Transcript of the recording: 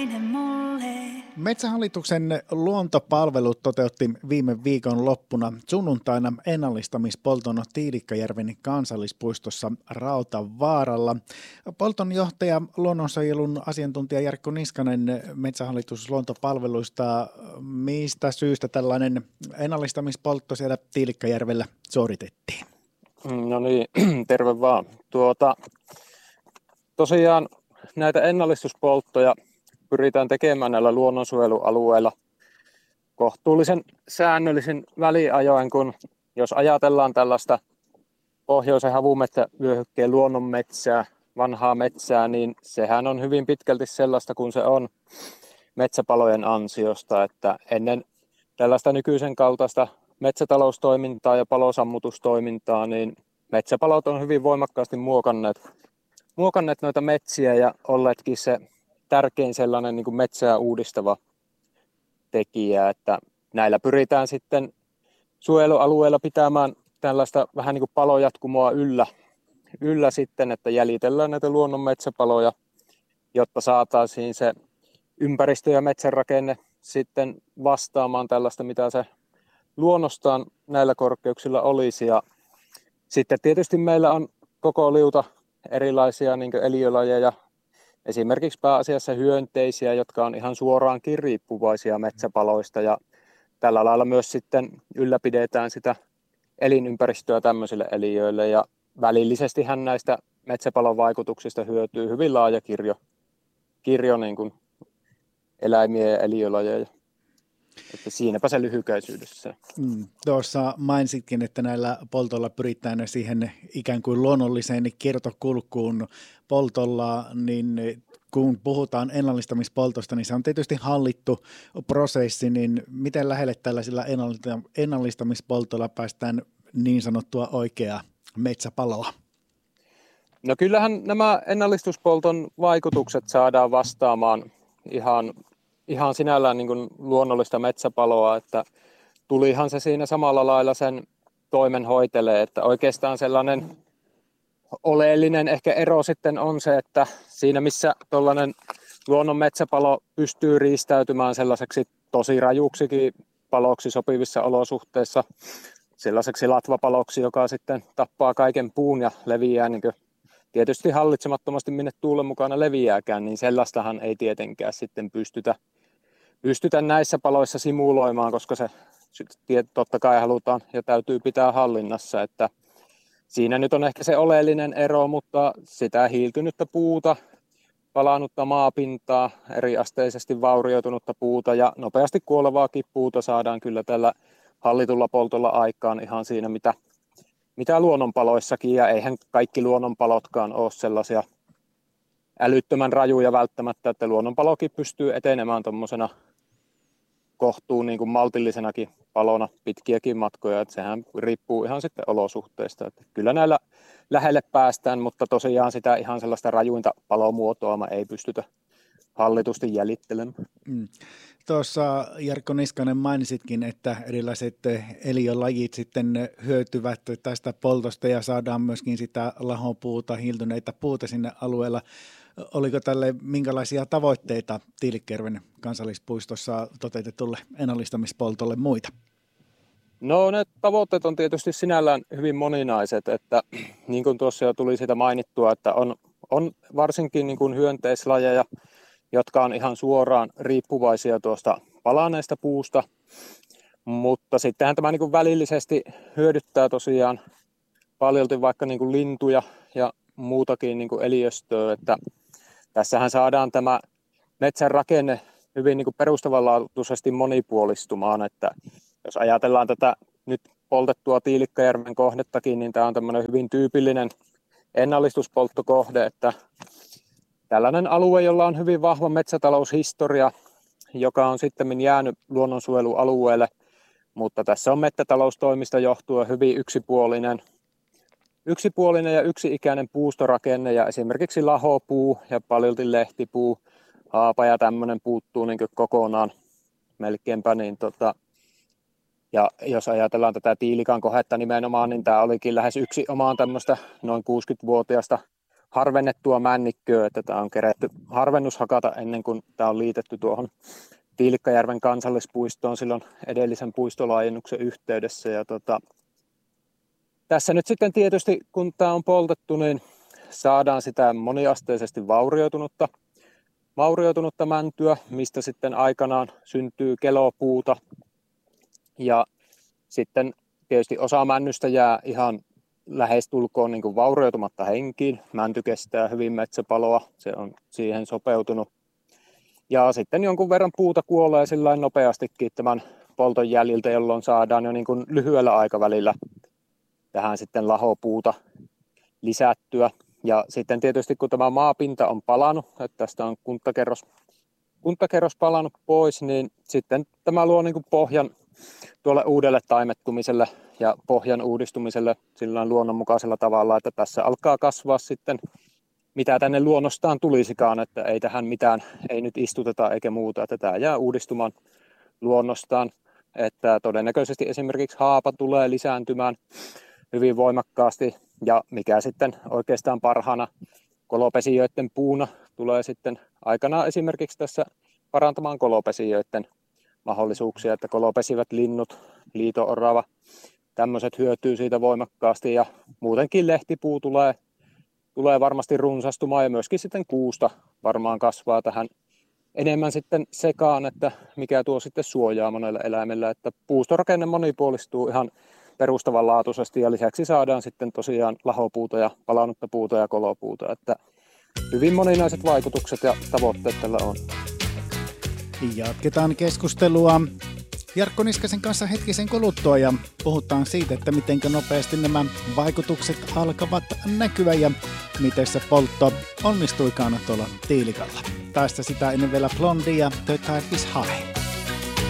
nainen mulle. Metsähallituksen luontopalvelut toteutti viime viikon loppuna sunnuntaina ennallistamispolton Tiilikkajärven kansallispuistossa Rautavaaralla. Polton johtaja, luonnonsuojelun asiantuntija Jarkko Niskanen Metsähallitus luontopalveluista. Mistä syystä tällainen ennallistamispoltto siellä Tiilikkajärvellä suoritettiin? No niin, terve vaan. Tosiaan näitä ennallistuspolttoja pyritään tekemään näillä luonnonsuojelualueilla kohtuullisen säännöllisin väliajoin, kun jos ajatellaan tällaista pohjoisen havumetsävyöhykkeen luonnonmetsää, vanhaa metsää, niin sehän on hyvin pitkälti sellaista kuin se on metsäpalojen ansiosta, että ennen tällaista nykyisen kaltaista metsätaloustoimintaa ja palosammutustoimintaa, niin metsäpalot on hyvin voimakkaasti muokanneet noita metsiä ja olleetkin se tärkein sellainen niin kuin metsää uudistava tekijä, että näillä pyritään sitten suojelualueella pitämään tällaista vähän niin kuin palojatkumoa yllä sitten, että jäljitellään näitä luonnon metsäpaloja, jotta saataisiin se ympäristö- ja metsänrakenne sitten vastaamaan tällaista, mitä se luonnostaan näillä korkeuksilla olisi. Ja sitten tietysti meillä on koko liuta erilaisia niin kuin eliölajeja, esimerkiksi pääasiassa hyönteisiä, jotka on ihan suoraankin riippuvaisia metsäpaloista, ja tällä lailla myös sitten ylläpidetään sitä elinympäristöä tämmöisille eliöille, ja välillisestihän näistä metsäpalon vaikutuksista hyötyy hyvin laaja kirjo niin kuin eläimiä ja eliölajeja. Että siinäpä se lyhykäisyydessä. Tuossa mainitsitkin, että näillä poltolla pyritään siihen ikään kuin luonnolliseen kiertokulkuun poltolla, niin kun puhutaan ennallistamispoltosta, niin se on tietysti hallittu prosessi, niin miten lähelle tällaisilla ennallistamispoltolla päästään niin sanottua oikeaa metsäpaloa? No kyllähän nämä ennallistuspolton vaikutukset saadaan vastaamaan ihan sinällään niin kuin luonnollista metsäpaloa, että tulihan se siinä samalla lailla sen toimen hoitelee, että oikeastaan sellainen oleellinen ehkä ero sitten on se, että siinä missä tuollainen luonnon metsäpalo pystyy riistäytymään sellaiseksi tosi rajuksikin paloksi sopivissa olosuhteissa, sellaiseksi latvapaloksi, joka sitten tappaa kaiken puun ja leviää niin kuin tietysti hallitsemattomasti minne tuulen mukana leviääkään, niin sellaistahan ei tietenkään sitten pystytä näissä paloissa simuloimaan, koska se totta kai halutaan ja täytyy pitää hallinnassa, että siinä nyt on ehkä se oleellinen ero, mutta sitä hiiltynyttä puuta, palannutta maapintaa, eriasteisesti vaurioitunutta puuta ja nopeasti kuolevaakin puuta saadaan kyllä tällä hallitulla poltolla aikaan ihan siinä, mitä luonnonpaloissakin, ja eihän kaikki luonnonpalotkaan ole sellaisia älyttömän rajuja välttämättä, että luonnonpalokin pystyy etenemään tuommoisena kohtuun niin kuin maltillisenakin palona pitkiäkin matkoja, että sehän riippuu ihan sitten olosuhteista. Että kyllä näillä lähelle päästään, mutta tosiaan sitä ihan sellaista rajuinta palomuotoa ei pystytä hallitusti jäljittelemään. Tuossa Jarkko Niskanen mainitsitkin, että erilaiset eliölajit sitten hyötyvät tästä poltosta ja saadaan myöskin sitä lahopuuta, hiiltyneitä puuta sinne alueella. Oliko tälle minkälaisia tavoitteita Tiilikkajärven kansallispuistossa toteutetulle ennallistamispoltolle muita? No ne tavoitteet on tietysti sinällään hyvin moninaiset, että niin kuin tuossa jo tuli siitä mainittua, että on varsinkin niin kuin hyönteislajeja, jotka on ihan suoraan riippuvaisia tuosta palaneesta puusta, mutta sittenhän tämä niin kuin välillisesti hyödyttää tosiaan paljolti vaikka niin kuin lintuja ja muutakin niin kuin eliöstöä, että tässähän saadaan tämä metsän rakenne hyvin niin kuin perustavanlaatuisesti monipuolistumaan, että jos ajatellaan tätä nyt poltettua Tiilikkajärven kohdettakin, niin tämä on tämmöinen hyvin tyypillinen ennallistuspolttokohde, että tällainen alue, jolla on hyvin vahva metsätaloushistoria, joka on sitten jäänyt luonnonsuojelualueelle, mutta tässä on metsätaloustoimista johtuen hyvin yksipuolinen ja yksi-ikäinen puustorakenne, ja esimerkiksi lahopuu ja paljolti lehtipuu, haapa ja tämmöinen puuttuu niin kokonaan melkeinpä. Ja jos ajatellaan tätä Tiilikan kohdetta nimenomaan, niin tämä olikin lähes yksi omaan tämmöistä noin 60-vuotiaasta harvennettua männikköä, että tämä on kerätty harvennushakata ennen kuin tämä on liitetty tuohon Tiilikkajärven kansallispuistoon silloin edellisen puistolaajennuksen yhteydessä. Ja tässä nyt sitten tietysti, kun tämä on poltettu, niin saadaan sitä moniasteisesti vaurioitunutta mäntyä, mistä sitten aikanaan syntyy kelopuuta. Ja sitten tietysti osa männystä jää ihan lähestulkoon niin kuin vaurioitumatta henkiin. Mänty kestää hyvin metsäpaloa, se on siihen sopeutunut. Ja sitten jonkun verran puuta kuolee sillain nopeastikin tämän polton jäljiltä, jolloin saadaan jo niin kuin lyhyellä aikavälillä tähän sitten lahopuuta lisättyä. Ja sitten tietysti kun tämä maapinta on palannut, että tästä on kuntakerros palannut pois, niin sitten tämä luo niin kuin pohjan tuolle uudelle taimettumiselle ja pohjan uudistumiselle sillä luonnonmukaisella tavalla, että tässä alkaa kasvaa sitten mitä tänne luonnostaan tulisikaan, että ei tähän mitään, ei nyt istuteta eikä muuta, että tämä jää uudistumaan luonnostaan, että todennäköisesti esimerkiksi haapa tulee lisääntymään hyvin voimakkaasti ja mikä sitten oikeastaan parhaana kolopesijöiden puuna tulee sitten aikanaan esimerkiksi tässä parantamaan kolopesijöiden mahdollisuuksia, että kolopesivät linnut, liito-orava, tämmöiset hyötyy siitä voimakkaasti ja muutenkin lehtipuu tulee varmasti runsastumaan ja myöskin sitten kuusta varmaan kasvaa tähän enemmän sitten sekaan, että mikä tuo sitten suojaa monelle eläimelle, että puustorakenne monipuolistuu ihan perustavanlaatuisesti ja lisäksi saadaan sitten tosiaan lahopuuta ja palannutta puuta ja kolopuuta, että hyvin moninaiset vaikutukset ja tavoitteet tällä on. Jatketaan keskustelua Jarkko Niskasen kanssa hetkisen kuluttua ja puhutaan siitä, että miten nopeasti nämä vaikutukset alkavat näkyä ja miten se poltto onnistuikaan tuolla Tiilikalla. Tästä sitä ennen vielä Blondie ja The Tide is High.